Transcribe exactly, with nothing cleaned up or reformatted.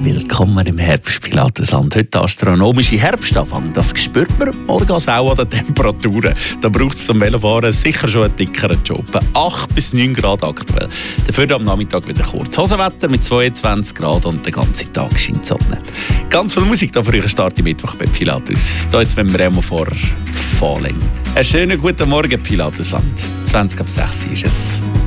Willkommen im Herbst Pilatesland. Heute astronomische Herbstanfang. Das spürt man morgens auch an den Temperaturen. Da braucht es zum Velofahren sicher schon einen dickeren Job. acht bis neun Grad aktuell. Dafür am Nachmittag wieder Kurzhosenwetter mit zweiundzwanzig Grad und den ganzen Tag scheint die Sonne. Ganz viel Musik da für euren Start im Mittwoch bei Pilatus. Hier jetzt mit dem Remo vor Falling. Einen schönen guten Morgen, Pilatesland. zwanzig ab sechs ist es.